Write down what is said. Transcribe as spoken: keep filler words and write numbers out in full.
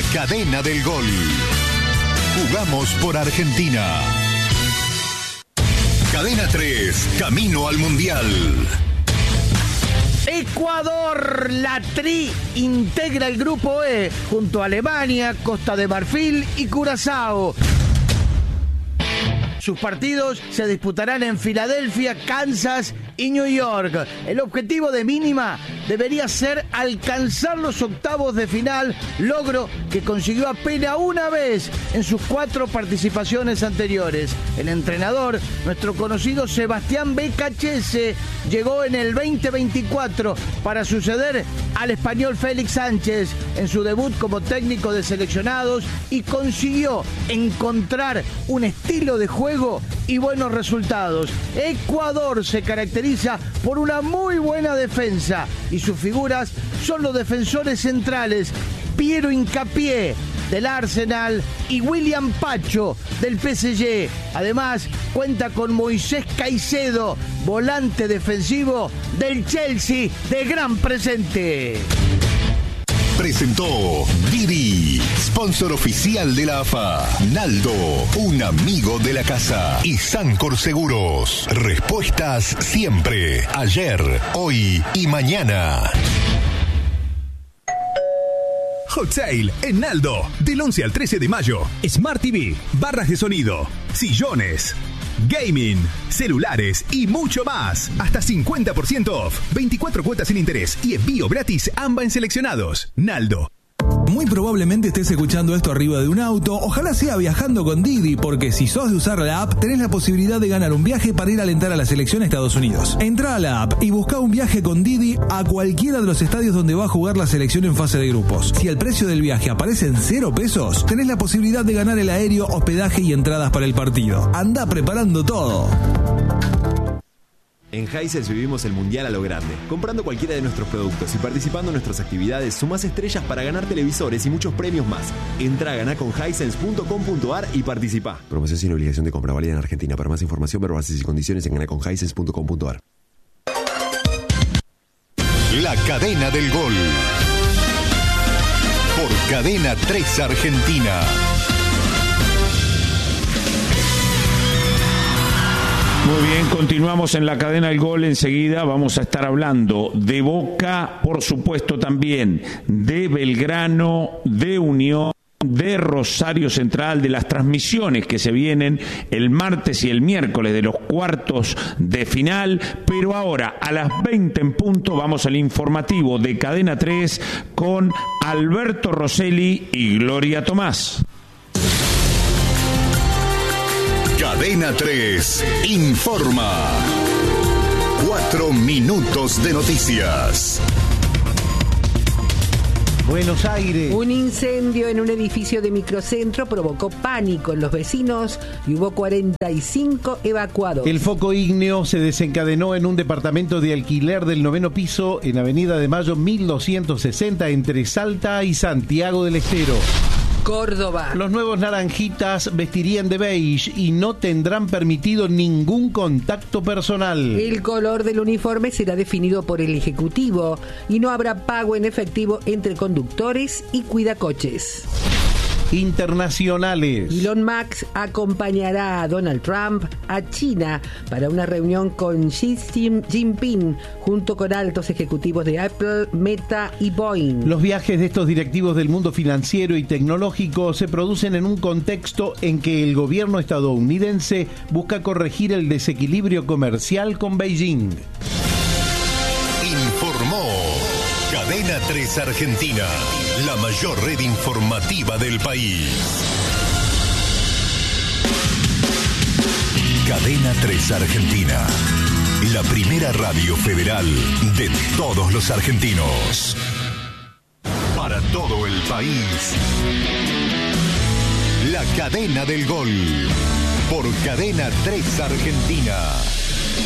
La Cadena del Gol. Jugamos por Argentina. Cadena tres, camino al Mundial. Ecuador, la Tri, integra el grupo E junto a Alemania, Costa de Marfil y Curazao. Sus partidos se disputarán en Filadelfia, Kansas y New York. El objetivo de mínima debería ser alcanzar los octavos de final, logro que consiguió apenas una vez en sus cuatro participaciones anteriores. El entrenador, nuestro conocido Sebastián Becachese, llegó en el veinte veinticuatro para suceder al español Félix Sánchez en su debut como técnico de seleccionados y consiguió encontrar un estilo de juego y buenos resultados. Ecuador se caracteriza por una muy buena defensa y sus figuras son los defensores centrales Piero Hincapié del Arsenal y William Pacho del P S G. Además, cuenta con Moisés Caicedo, volante defensivo del Chelsea, de gran presente. Presentó Didi, sponsor oficial de la A F A. Naldo, un amigo de la casa. Y Sancor Seguros. Respuestas siempre. Ayer, hoy y mañana. Hot Sale en Naldo, del once al trece de mayo. Smart T V, barras de sonido, sillones, gaming, celulares y mucho más. Hasta cincuenta por ciento off, veinticuatro cuotas sin interés y envío gratis AMBA en seleccionados. Naldo. Muy probablemente estés escuchando esto arriba de un auto, ojalá sea viajando con Didi, porque si sos de usar la app, tenés la posibilidad de ganar un viaje para ir a alentar a la selección a Estados Unidos. Entrá a la app y buscá un viaje con Didi a cualquiera de los estadios donde va a jugar la selección en fase de grupos. Si el precio del viaje aparece en cero pesos, tenés la posibilidad de ganar el aéreo, hospedaje y entradas para el partido. Andá preparando todo. En Hisense vivimos el mundial a lo grande. Comprando cualquiera de nuestros productos y participando en nuestras actividades, sumás estrellas para ganar televisores y muchos premios más. Entrá a ganar con hisense punto com punto ar y participá. Promoción sin obligación de compra, válida en Argentina. Para más información, ver bases y condiciones en ganar con hisense punto com punto ar. La Cadena del Gol. Por Cadena tres Argentina. Muy bien, continuamos en la Cadena del Gol. Enseguida vamos a estar hablando de Boca, por supuesto también de Belgrano, de Unión, de Rosario Central, de las transmisiones que se vienen el martes y el miércoles de los cuartos de final. Pero ahora, a las veinte en punto, vamos al informativo de Cadena tres con Alberto Rosselli y Gloria Tomás. Cadena tres informa. Cuatro minutos de noticias. Buenos Aires. Un incendio en un edificio de microcentro provocó pánico en los vecinos y hubo cuarenta y cinco evacuados. El foco ígneo se desencadenó en un departamento de alquiler del noveno piso en Avenida de Mayo mil doscientos sesenta entre Salta y Santiago del Estero. Córdoba. Los nuevos naranjitas vestirían de beige y no tendrán permitido ningún contacto personal. El color del uniforme será definido por el Ejecutivo y no habrá pago en efectivo entre conductores y cuidacoches. Internacionales. Elon Musk acompañará a Donald Trump a China para una reunión con Xi Jinping junto con altos ejecutivos de Apple, Meta y Boeing. Los viajes de estos directivos del mundo financiero y tecnológico se producen en un contexto en que el gobierno estadounidense busca corregir el desequilibrio comercial con Beijing. Informó Cadena tres Argentina, la mayor red informativa del país. Cadena tres Argentina, la primera radio federal de todos los argentinos. Para todo el país, la Cadena del Gol, por Cadena tres Argentina.